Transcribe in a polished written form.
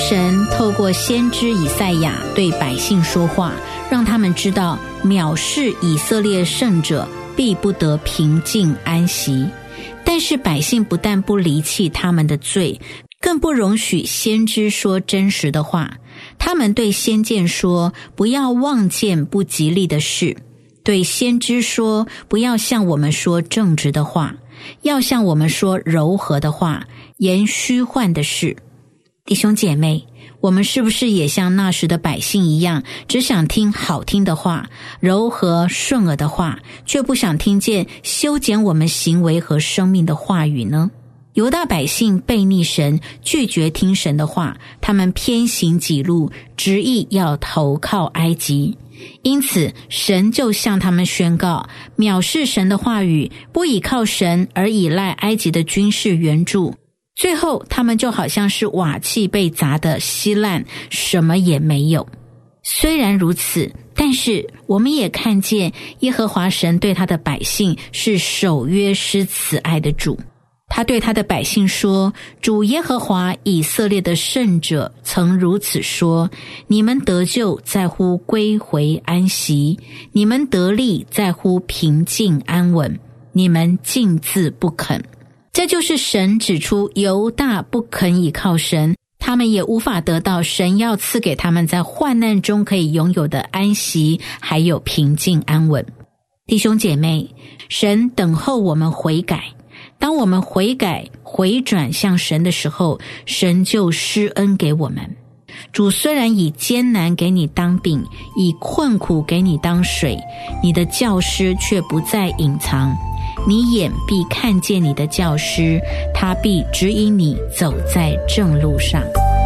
神透过先知以赛亚对百姓说话，让他们知道藐视以色列圣者必不得平静安息。但是百姓不但不离弃他们的罪，更不容许先知说真实的话。他们对先见说，不要妄见不吉利的事；对先知说，不要向我们说正直的话，要向我们说柔和的话，言虚幻的事。弟兄姐妹，我们是不是也像那时的百姓一样，只想听好听的话，柔和顺耳的话，却不想听见修剪我们行为和生命的话语呢？犹大百姓背逆神，拒绝听神的话，他们偏行己路，执意要投靠埃及。因此神就向他们宣告，藐视神的话语，不倚靠神而倚赖埃及的军事援助，最后他们就好像是瓦器被砸得稀烂，什么也没有。虽然如此，但是我们也看见耶和华神对他的百姓是守约施慈爱的主。他对他的百姓说，主耶和华以色列的圣者曾如此说，你们得救在乎归回安息，你们得力在乎平静安稳，你们竟自不肯。这就是神指出犹大不肯倚靠神，他们也无法得到神要赐给他们在患难中可以拥有的安息，还有平静安稳。弟兄姐妹，神等候我们悔改，当我们悔改回转向神的时候，神就施恩给我们。主虽然以艰难给你当饼，以困苦给你当水，你的教师却不再隐藏，你眼必看见你的教师，他必指引你走在正路上。